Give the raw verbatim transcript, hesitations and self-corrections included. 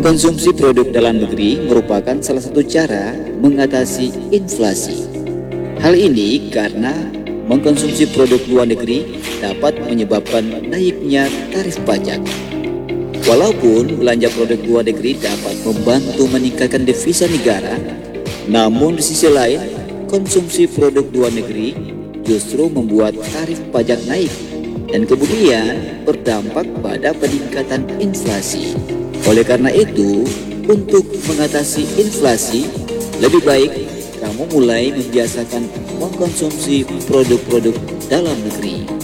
Mengkonsumsi produk dalam negeri merupakan salah satu cara mengatasi inflasi. Hal ini karena mengkonsumsi produk luar negeri dapat menyebabkan naiknya tarif pajak. Walaupun belanja produk luar negeri dapat membantu meningkatkan devisa negara, namun di sisi lain, konsumsi produk luar negeri justru membuat tarif pajak naik dan kemudian berdampak pada peningkatan inflasi. Oleh karena itu, untuk mengatasi inflasi, lebih baik kamu mulai membiasakan mengkonsumsi produk-produk dalam negeri.